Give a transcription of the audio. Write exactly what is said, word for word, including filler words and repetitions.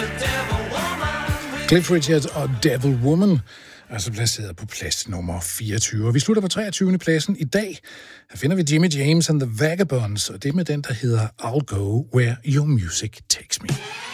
Cliff Richard og Devil Woman, altså placeret på plads nummer fireogtyve. Vi slutter på treogtyvende pladsen i dag. Her finder vi Jimmy James and the Vagabonds, og det er med den, der hedder I'll Go Where Your Music Takes Me.